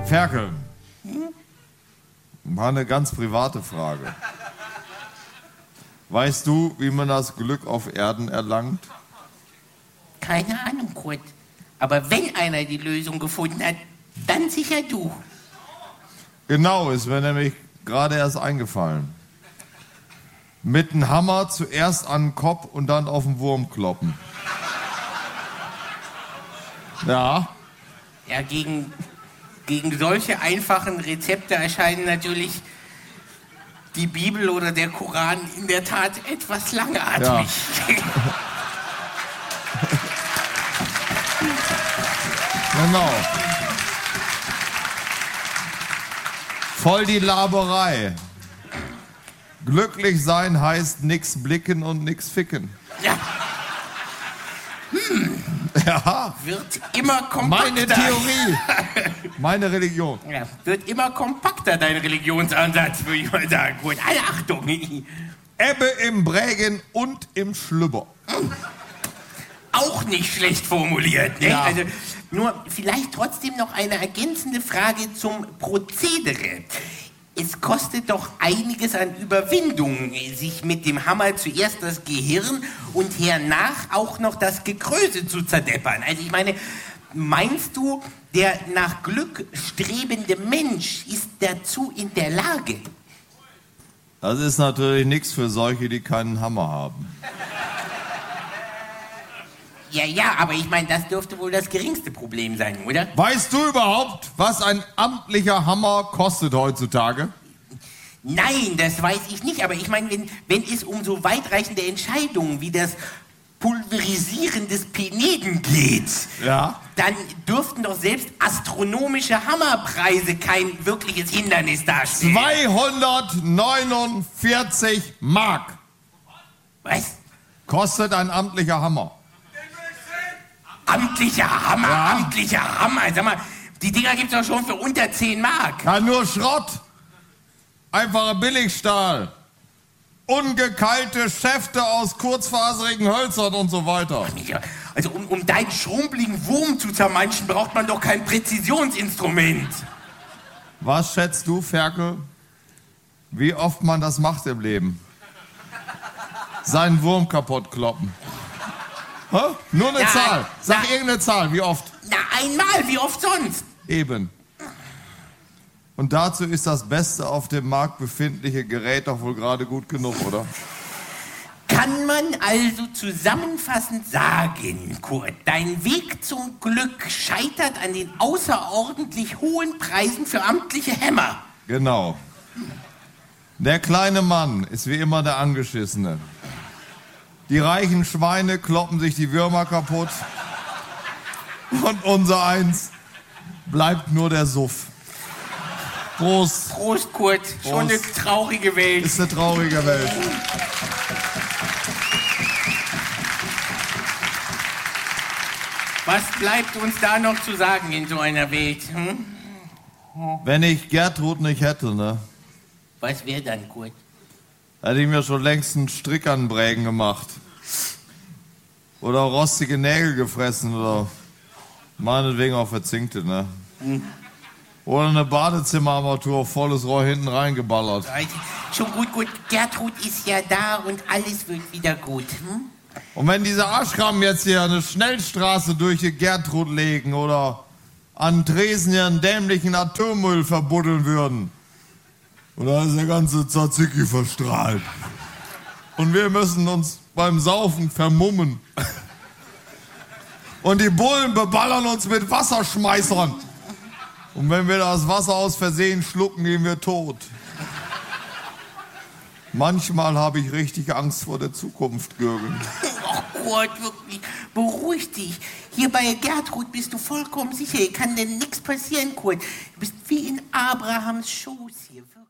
Ferkel, mal eine ganz private Frage. Weißt du, wie man das Glück auf Erden erlangt? Keine Ahnung, Kurt. Aber wenn einer die Lösung gefunden hat, dann sicher du. Genau, ist mir nämlich gerade erst eingefallen. Mit dem Hammer zuerst an den Kopf und dann auf den Wurm kloppen. Ja. Ja, gegen solche einfachen Rezepte erscheinen natürlich die Bibel oder der Koran in der Tat etwas langatmig. Ja. Genau. Voll die Laberei. Glücklich sein heißt nix blicken und nix ficken. Ja. Ja. Wird immer kompakter. Meine Theorie. Meine Religion. Ja, wird immer kompakter, dein Religionsansatz, würde ich mal sagen. Gut, alle Achtung. Ebbe im Brägen und im Schlüpper. Auch nicht schlecht formuliert, ne? Ja. Also, nur vielleicht trotzdem noch eine ergänzende Frage zum Prozedere. Es kostet doch einiges an Überwindung, sich mit dem Hammer zuerst das Gehirn und hernach auch noch das Gekröse zu zerdeppern. Also ich meine, meinst du, der nach Glück strebende Mensch ist dazu in der Lage? Das ist natürlich nichts für solche, die keinen Hammer haben. Ja, aber ich meine, das dürfte wohl das geringste Problem sein, oder? Weißt du überhaupt, was ein amtlicher Hammer kostet heutzutage? Nein, das weiß ich nicht. Aber ich meine, wenn es um so weitreichende Entscheidungen wie das Pulverisieren des Peneden geht, Ja. dann dürften doch selbst astronomische Hammerpreise kein wirkliches Hindernis darstellen. 249 Mark Was? kostet ein amtlicher Hammer. Amtlicher Hammer, Ja. amtlicher Hammer. Sag mal, die Dinger gibt's doch schon für unter 10 Mark. Ja, nur Schrott. Einfacher Billigstahl. Ungekeilte Schäfte aus kurzfaserigen Hölzern und so weiter. Ja, also um deinen schrumpeligen Wurm zu zermanschen, braucht man doch kein Präzisionsinstrument. Was schätzt du, Ferkel, wie oft man das macht im Leben? Seinen Wurm kaputt kloppen. Hä? Nur eine Ja, Zahl. Sag na- irgendeine Zahl. Wie oft? Na, einmal, wie oft sonst? Eben. Und dazu ist das beste auf dem Markt befindliche Gerät doch wohl gerade gut genug, oder? Kann man also zusammenfassend sagen, Kurt, dein Weg zum Glück scheitert an den außerordentlich hohen Preisen für amtliche Hämmer. Genau. Der kleine Mann ist wie immer der Angeschissene. Die reichen Schweine kloppen sich die Würmer kaputt. Und unser Eins bleibt nur der Suff. Prost. Prost, Kurt. Schon eine traurige Welt. Ist eine traurige Welt. Was bleibt uns da noch zu sagen in so einer Welt? Hm? Wenn ich Gertrud nicht hätte, ne, Was wäre dann, Kurt? hätte ich mir schon längst einen Strick an den Brägen gemacht. Oder rostige Nägel gefressen oder meinetwegen auch verzinkte, ne? Oder eine Badezimmerarmatur auf volles Rohr hinten reingeballert. Also, schon gut. Gertrud ist ja da und alles wird wieder gut. Hm? Und wenn diese Arschkrampen jetzt hier eine Schnellstraße durch die Gertrud legen oder an Tresen ihren dämlichen Atommüll verbuddeln würden, und da ist der ganze Tzatziki verstrahlt. Und wir müssen uns beim Saufen vermummen. Und die Bullen beballern uns mit Wasserschmeißern. Und wenn wir das Wasser aus Versehen schlucken, gehen wir tot. Manchmal habe ich richtig Angst vor der Zukunft, Gürgen. Ach Gott, wirklich, beruhig dich. Hier bei Gertrud bist du vollkommen sicher. Hier kann denn nichts passieren, Kurt. Du bist wie in Abrahams Schoß hier. Wirklich.